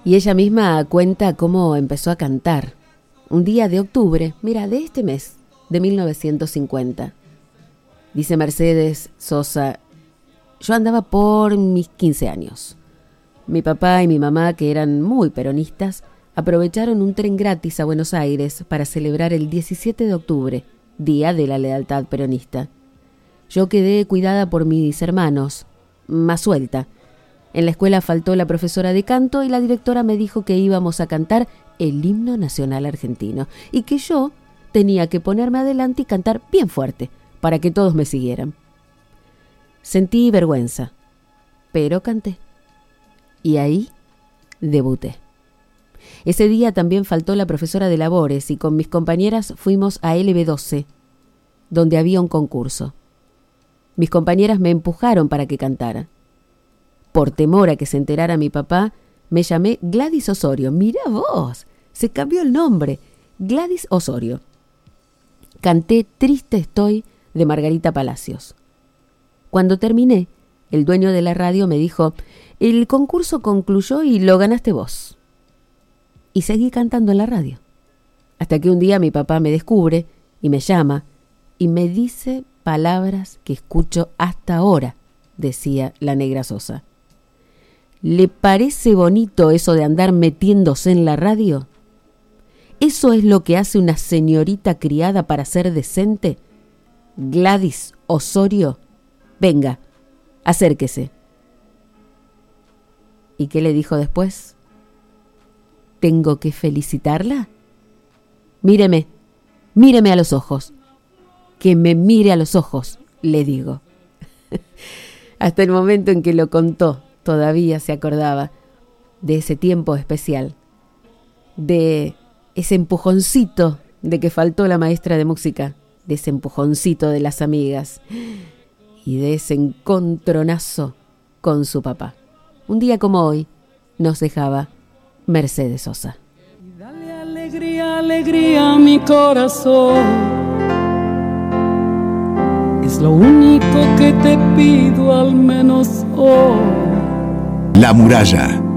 Y ella misma cuenta cómo empezó a cantar. Un día de octubre, mira, de este mes, de 1950. Dice Mercedes Sosa: yo andaba por mis 15 años. Mi papá y mi mamá, que eran muy peronistas, aprovecharon un tren gratis a Buenos Aires para celebrar el 17 de octubre, Día de la Lealtad Peronista. Yo quedé cuidada por mis hermanos, más suelta. En la escuela faltó la profesora de canto y la directora me dijo que íbamos a cantar el himno nacional argentino y que yo tenía que ponerme adelante y cantar bien fuerte para que todos me siguieran. Sentí vergüenza, pero canté. Y ahí debuté. Ese día también faltó la profesora de labores y con mis compañeras fuimos a LB12, donde había un concurso. Mis compañeras me empujaron para que cantara. Por temor a que se enterara mi papá, me llamé Gladys Osorio. Mirá vos, se cambió el nombre, Gladys Osorio. Canté Triste estoy de Margarita Palacios. Cuando terminé, el dueño de la radio me dijo: el concurso concluyó y lo ganaste vos. Y seguí cantando en la radio. Hasta que un día mi papá me descubre y me llama y me dice palabras que escucho hasta ahora, decía la Negra Sosa. ¿Le parece bonito eso de andar metiéndose en la radio? ¿Eso es lo que hace una señorita criada para ser decente? Gladys Osorio, venga, acérquese. ¿Y qué le dijo después? ¿Tengo que felicitarla? Míreme a los ojos. Que me mire a los ojos, le digo. Hasta el momento en que lo contó, todavía se acordaba de ese tiempo especial, de ese empujoncito de que faltó la maestra de música, de ese empujoncito de las amigas y de ese encontronazo con su papá. Un día como hoy nos dejaba Mercedes Sosa. Y dale alegría, alegría a mi corazón. Es lo único que te pido al menos hoy. La Muralla.